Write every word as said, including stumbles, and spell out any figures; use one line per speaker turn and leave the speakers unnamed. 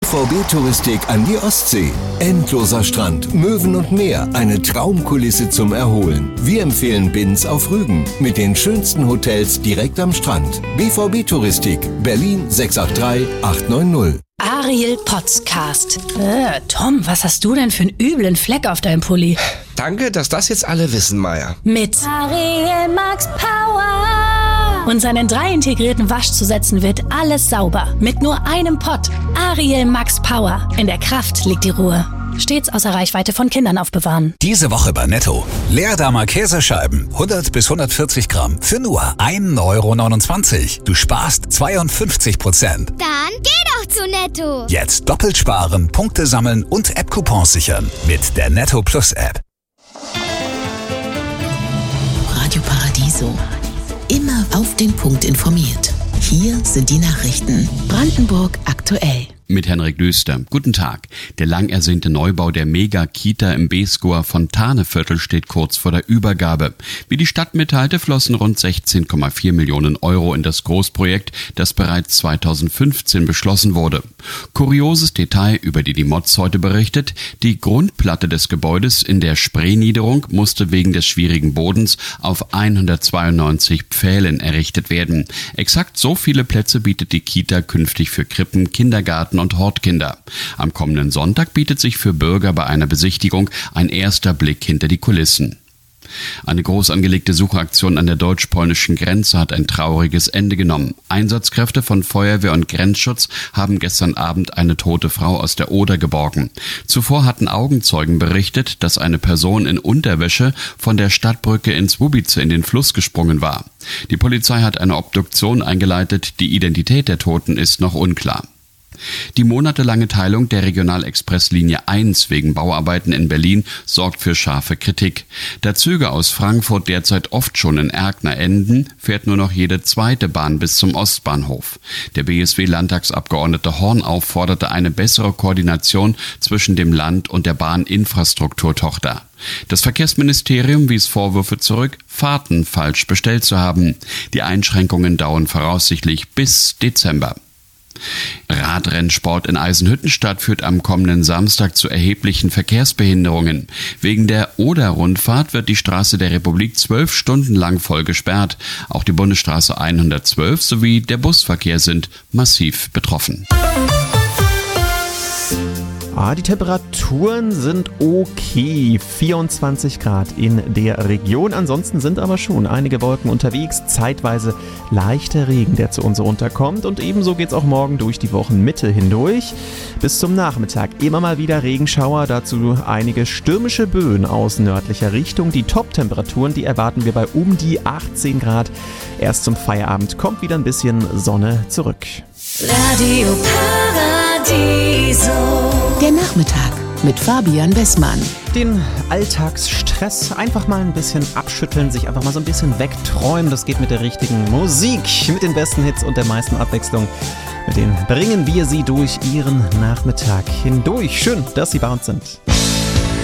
V B-Touristik an die Ostsee. Endloser Strand, Möwen und Meer, eine Traumkulisse zum Erholen. Wir empfehlen Binz auf Rügen mit den schönsten Hotels direkt am Strand. B V B-Touristik, Berlin sechs acht drei acht neun null.
Ariel Podcast. Äh, Tom, was hast du denn für einen üblen Fleck auf deinem Pulli?
Danke, dass das jetzt alle wissen, Maya.
Mit
Ariel Max Power.
Und seinen drei integrierten Waschzusätzen wird alles sauber. Mit nur einem Pott. Ariel Max Power. In der Kraft liegt die Ruhe. Stets außer Reichweite von Kindern aufbewahren.
Diese Woche bei Netto. Leerdammer Käsescheiben, hundert bis hundertvierzig Gramm, für nur ein Euro neunundzwanzig. Du sparst zweiundfünfzig Prozent.
Dann geh doch zu Netto.
Jetzt doppelt sparen, Punkte sammeln und App-Coupons sichern. Mit der Netto Plus App.
Radio Paradiso. Immer auf den Punkt informiert. Hier sind die Nachrichten. Brandenburg aktuell.
Mit Henrik Düster. Guten Tag. Der lang ersehnte Neubau der Mega-Kita im Beeskower Fontaneviertel steht kurz vor der Übergabe. Wie die Stadt mitteilte, flossen rund sechzehn Komma vier Millionen Euro in das Großprojekt, das bereits zweitausendfünfzehn beschlossen wurde. Kurioses Detail, über die die Moz heute berichtet: Die Grundplatte des Gebäudes in der Spreeniederung musste wegen des schwierigen Bodens auf hundertzweiundneunzig Pfählen errichtet werden. Exakt so viele Plätze bietet die Kita künftig für Krippen, Kindergarten und Hortkinder. Am kommenden Sonntag bietet sich für Bürger bei einer Besichtigung ein erster Blick hinter die Kulissen. Eine groß angelegte Suchaktion an der deutsch-polnischen Grenze hat ein trauriges Ende genommen. Einsatzkräfte von Feuerwehr und Grenzschutz haben gestern Abend eine tote Frau aus der Oder geborgen. Zuvor hatten Augenzeugen berichtet, dass eine Person in Unterwäsche von der Stadtbrücke in Słubice in den Fluss gesprungen war. Die Polizei hat eine Obduktion eingeleitet. Die Identität der Toten ist noch unklar. Die monatelange Teilung der Regionalexpresslinie eins wegen Bauarbeiten in Berlin sorgt für scharfe Kritik. Da Züge aus Frankfurt derzeit oft schon in Erkner enden, fährt nur noch jede zweite Bahn bis zum Ostbahnhof. Der B S W-Landtagsabgeordnete Horn aufforderte eine bessere Koordination zwischen dem Land und der Bahninfrastrukturtochter. Das Verkehrsministerium wies Vorwürfe zurück, Fahrten falsch bestellt zu haben. Die Einschränkungen dauern voraussichtlich bis Dezember. Radrennsport in Eisenhüttenstadt führt am kommenden Samstag zu erheblichen Verkehrsbehinderungen. Wegen der Oder-Rundfahrt wird die Straße der Republik zwölf Stunden lang voll gesperrt. Auch die Bundesstraße hundertzwölf sowie der Busverkehr sind massiv betroffen.
Ah, die Temperaturen sind okay, vierundzwanzig Grad in der Region. Ansonsten sind aber schon einige Wolken unterwegs, zeitweise leichter Regen, der zu uns runterkommt. Und ebenso geht's auch morgen durch die Wochenmitte hindurch. Bis zum Nachmittag immer mal wieder Regenschauer, dazu einige stürmische Böen aus nördlicher Richtung. Die Top-Temperaturen, die erwarten wir bei um die achtzehn Grad. Erst zum Feierabend kommt wieder ein bisschen Sonne zurück.
Radio Paradiso.
Der Nachmittag mit Fabian Wessmann.
Den Alltagsstress einfach mal ein bisschen abschütteln, sich einfach mal so ein bisschen wegträumen. Das geht mit der richtigen Musik, mit den besten Hits und der meisten Abwechslung. Mit denen bringen wir Sie durch Ihren Nachmittag hindurch. Schön, dass Sie bei uns sind.